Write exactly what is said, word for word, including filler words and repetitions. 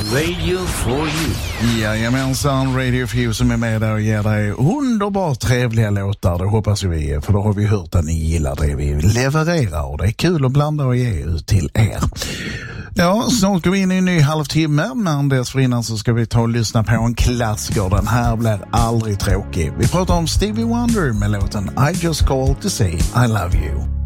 Radio for you. Jajamensan, Radio for you som är med där och ger dig underbart trevliga låtar. Det hoppas vi, för då har vi hört att ni gillar det vi levererar och det är kul att blanda och ge ut till er. Ja, snart går vi in i en ny halvtimme, men dessförinnan så ska vi ta och lyssna på en klassiker. Den här blir aldrig tråkig. Vi pratar om Stevie Wonder med låten I Just Called to Say I Love You.